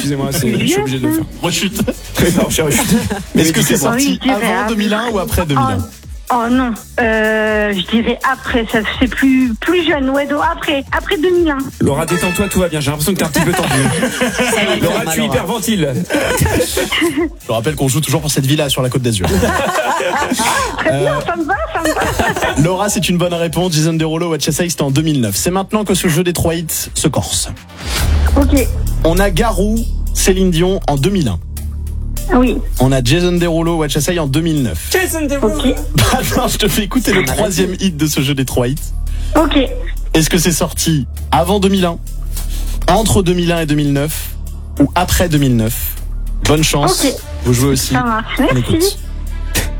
excusez-moi, je suis obligé de le faire. Rechute. Non, j'ai rechuté. Est-ce que c'est sorti Oui, je dirais avant 2001 ou après 2001? Oh non, je dirais après, ça c'est plus jeune, ouais, donc après 2001. Laura, détends-toi, tout va bien. J'ai l'impression que t'es un petit peu tendue. Laura, tu hyperventiles. Je rappelle qu'on joue toujours pour cette villa sur la Côte d'Azur. Très bien, ça me va. Laura, c'est une bonne réponse. Jason Derulo, What You Say, c'était en 2009. C'est maintenant que ce jeu des 3 hits se corse. Ok, On a Garou, Céline Dion en 2001. oui, On a Jason Derulo, What You Say en 2009. Jason Derulo. ok, Attends, je te fais écouter le 3e hit de ce jeu des 3 hits. ok. Est-ce que c'est sorti avant 2001, entre 2001 et 2009 ou après 2009? Bonne chance. Ok. Vous jouez aussi. Ça marche, On merci. écoute.